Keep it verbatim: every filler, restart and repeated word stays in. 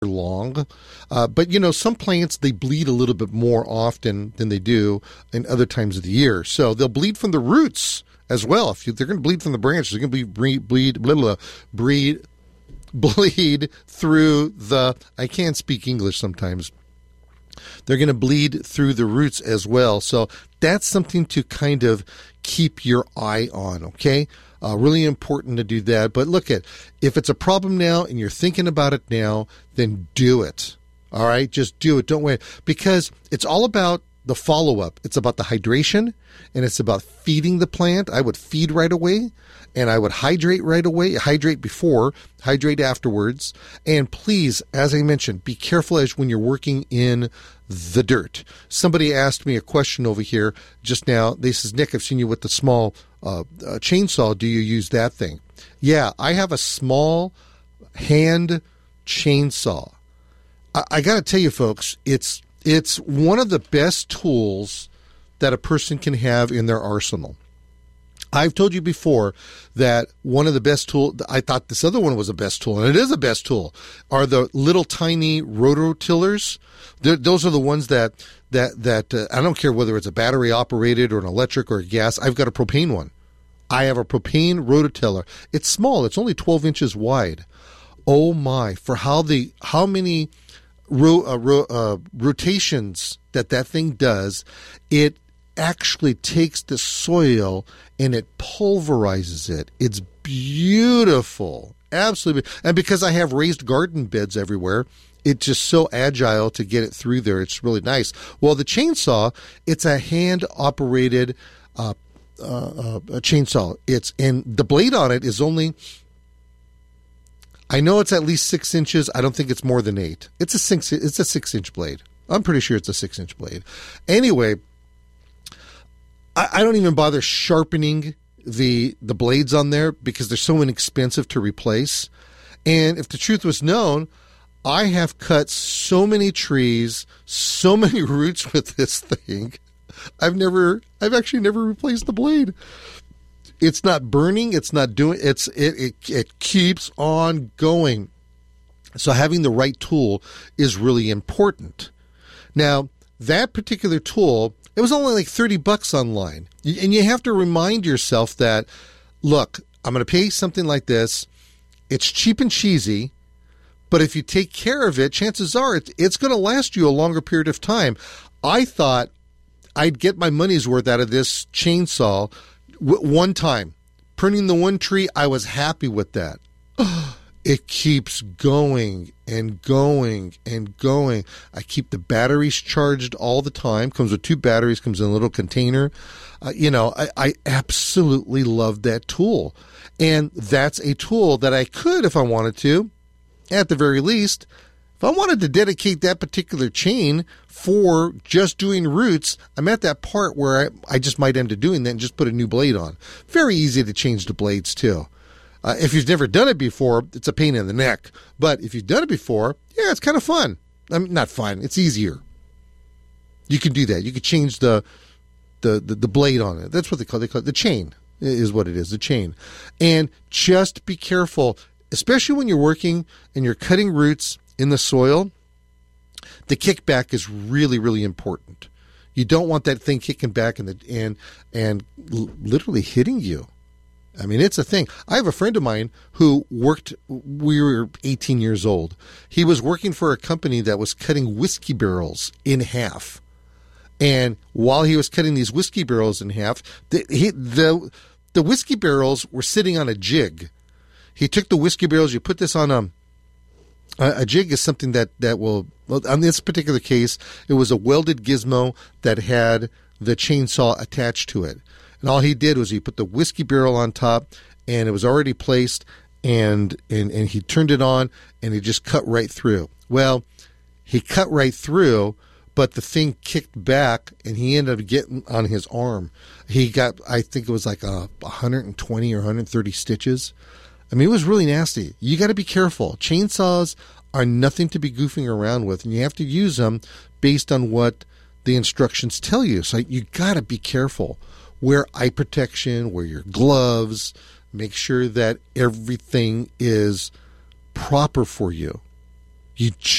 long. Uh, but, you know, some plants, they bleed a little bit more often than they do in other times of the year. So they'll bleed from the roots as well. If you, they're going to bleed from the branches, they're going to bleed, bleed, blah, blah, bleed, bleed through the, I can't speak English sometimes. They're going to bleed through the roots as well. So that's something to kind of keep your eye on, okay? Uh, really important to do that. But look at, if it's a problem now and you're thinking about it now, then do it. All right? Just do it. Don't wait. Because it's all about the follow-up. It's about the hydration, and it's about feeding the plant. I would feed right away, and I would hydrate right away. Hydrate before, hydrate afterwards. And please, as I mentioned, be careful as when you're working in the dirt. Somebody asked me a question over here just now. They says, Nick, I've seen you with the small uh, uh, chainsaw. Do you use that thing? Yeah, I have a small hand chainsaw. I, I got to tell you, folks, it's it's one of the best tools that a person can have in their arsenal. I've told you before that one of the best tools, I thought this other one was a best tool, and it is a best tool, are the little tiny rototillers. They're, those are the ones that, that, that uh, I don't care whether it's a battery operated or an electric or a gas. I've got a propane one. I have a propane rototiller. It's small. It's only twelve inches wide. Oh my, for how the, how many ro, uh, ro, uh, rotations that that thing does, it actually takes the soil and it pulverizes it. It's beautiful. Absolutely. And because I have raised garden beds everywhere, it's just so agile to get it through there. It's really nice. Well, the chainsaw, it's a hand-operated uh, uh, uh, chainsaw. It's and the blade on it is only, I know it's at least six inches. I don't think it's more than eight. It's a six. It's a six-inch blade. I'm pretty sure it's a six-inch blade. Anyway, I, I don't even bother sharpening the the blades on there because they're so inexpensive to replace. And if the truth was known, I have cut so many trees, so many roots with this thing. I've never, I've actually never replaced the blade. It's not burning. It's not doing, it's, it, it, it keeps on going. So having the right tool is really important. Now, that particular tool, it was only like thirty bucks online. And you have to remind yourself that, look, I'm going to pay something like this. It's cheap and cheesy. But if you take care of it, chances are it's, it's going to last you a longer period of time. I thought I'd get my money's worth out of this chainsaw w- one time. Pruning the one tree, I was happy with that. It keeps going and going and going. I keep the batteries charged all the time. Comes with two batteries, comes in a little container. Uh, you know, I, I absolutely love that tool. And that's a tool that I could, if I wanted to, at the very least, if I wanted to dedicate that particular chain for just doing roots, I'm at that part where I, I just might end up doing that and just put a new blade on. Very easy to change the blades too. Uh, if you've never done it before, it's a pain in the neck. But if you've done it before, yeah, it's kind of fun. I mean, not fun. It's easier. You can do that. You can change the the, the, the blade on it. That's what they call it. They call it the chain is what it is, the chain. And just be careful, especially when you're working and you're cutting roots in the soil. The kickback is really, really important. You don't want that thing kicking back and the, and and literally hitting you. I mean, it's a thing. I have a friend of mine who worked, we were eighteen years old. He was working for a company that was cutting whiskey barrels in half. And while he was cutting these whiskey barrels in half, the, he, the, the whiskey barrels were sitting on a jig. He took the whiskey barrels, you put this on a, a, a jig is something that, that will, well, on this particular case, it was a welded gizmo that had the chainsaw attached to it. And all he did was he put the whiskey barrel on top, and it was already placed, and, and, and he turned it on, and he just cut right through. Well, he cut right through, but the thing kicked back, and he ended up getting on his arm. He got, I think it was like a one hundred twenty or one hundred thirty stitches. I mean, it was really nasty. You got to be careful. Chainsaws are nothing to be goofing around with, and you have to use them based on what the instructions tell you. So you got to be careful. Wear eye protection, wear your gloves, make sure that everything is proper for you. You